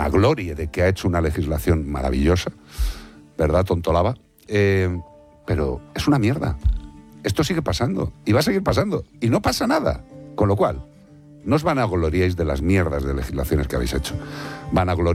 vanaglorie de que ha hecho una legislación maravillosa, ¿verdad, tontolaba? Pero es una mierda. Esto sigue pasando y va a seguir pasando y no pasa nada. Con lo cual, no os vanagloriéis de las mierdas de legislaciones que habéis hecho. Vanagloriaos